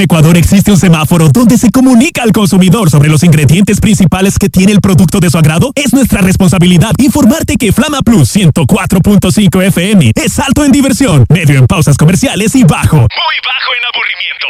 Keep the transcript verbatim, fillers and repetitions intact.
Ecuador existe un semáforo donde se comunica al consumidor sobre los ingredientes principales que tiene el producto de su agrado. Es nuestra responsabilidad informarte que Flama Plus ciento cuatro punto cinco F M es alto en diversión, medio en pausas comerciales y bajo, muy bajo en aburrimiento.